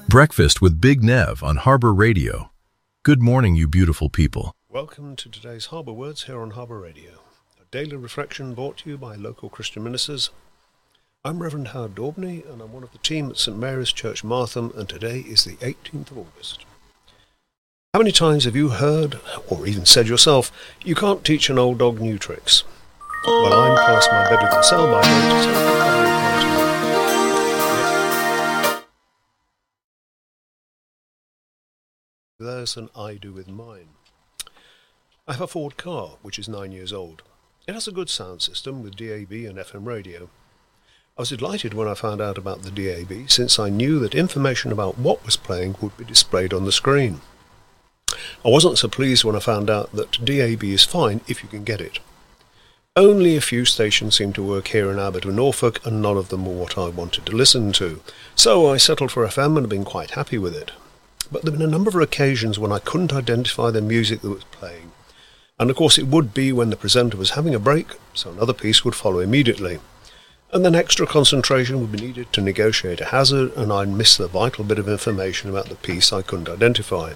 Breakfast with Big Nev on Harbor Radio. Good morning, you beautiful people. Welcome to today's Harbour Words here on Harbour Radio, a daily reflection brought to you by local Christian ministers. I'm Reverend Howard Daubney, and I'm one of the team at St Mary's Church Martham, and today is the 18th of August. How many times have you heard, or even said yourself, you can't teach an old dog new tricks? Well, I'm past my biblical sell-by date, so I'll cover your point tomorrow. Theirs than I do with mine. I have a Ford car, which is 9 years old. It has a good sound system with DAB and FM radio. I was delighted when I found out about the DAB, since I knew that information about what was playing would be displayed on the screen. I wasn't so pleased when I found out that DAB is fine if you can get it. Only a few stations seem to work here in Aberdeen, Norfolk, and none of them were what I wanted to listen to. So I settled for FM and have been quite happy with it. But there have been a number of occasions when I couldn't identify the music that was playing. And of course it would be when the presenter was having a break, so another piece would follow immediately. And then extra concentration would be needed to negotiate a hazard, and I'd miss the vital bit of information about the piece I couldn't identify.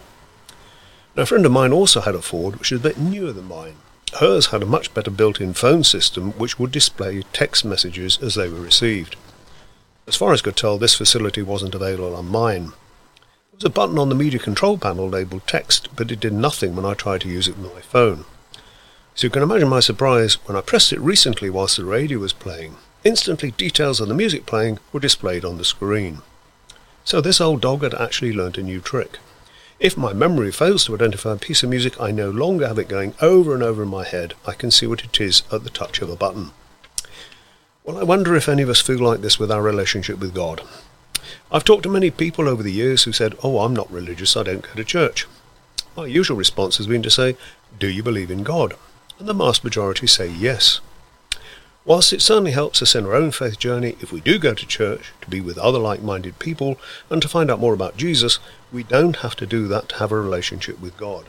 Now, a friend of mine also had a Ford, which is a bit newer than mine. Hers had a much better built-in phone system, which would display text messages as they were received. As far as I could tell, this facility wasn't available on mine. There was a button on the media control panel labelled text, but it did nothing when I tried to use it with my phone. So you can imagine my surprise when I pressed it recently whilst the radio was playing. Instantly, details of the music playing were displayed on the screen. So this old dog had actually learnt a new trick. If my memory fails to identify a piece of music, I no longer have it going over and over in my head. I can see what it is at the touch of a button. Well, I wonder if any of us feel like this with our relationship with God. I've talked to many people over the years who said, "Oh, I'm not religious, I don't go to church." My usual response has been to say, "Do you believe in God?" And the vast majority say yes. Whilst it certainly helps us in our own faith journey if we do go to church, to be with other like-minded people, and to find out more about Jesus, we don't have to do that to have a relationship with God.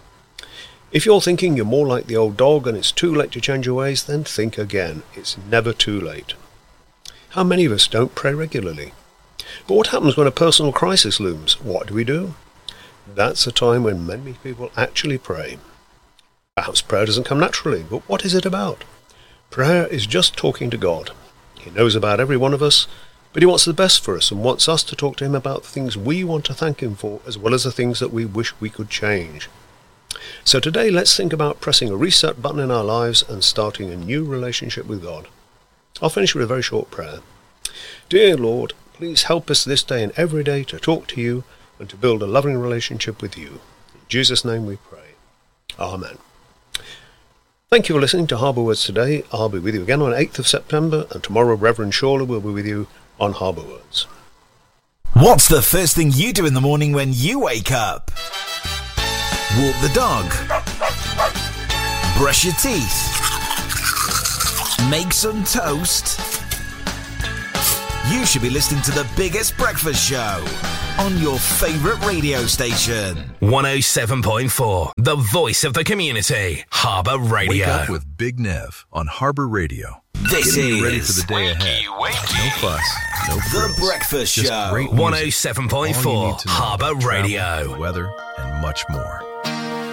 If you're thinking you're more like the old dog and it's too late to change your ways, then think again. It's never too late. How many of us don't pray regularly? But what happens when a personal crisis looms? What do? That's a time when many people actually pray. Perhaps prayer doesn't come naturally, but what is it about? Prayer is just talking to God. He knows about every one of us, but he wants the best for us and wants us to talk to him about the things we want to thank him for, as well as the things that we wish we could change. So today, let's think about pressing a reset button in our lives and starting a new relationship with God. I'll finish with a very short prayer. Dear Lord, please help us this day and every day to talk to you and to build a loving relationship with you. In Jesus' name we pray. Amen. Thank you for listening to Harbour Words today. I'll be with you again on 8th of September, and tomorrow Reverend Shawler will be with you on Harbour Words. What's the first thing you do in the morning when you wake up? Walk the dog. Brush your teeth. Make some toast. You should be listening to the biggest breakfast show on your favourite radio station. 107.4, the voice of the community. Harbour Radio. Wake up with Big Nev on Harbor Radio. This Getting is ready for the day ahead. No fuss, no frills. The Breakfast Just Show. great music, 107.4, all you need to know Harbour about travel, Radio. the weather, and much more.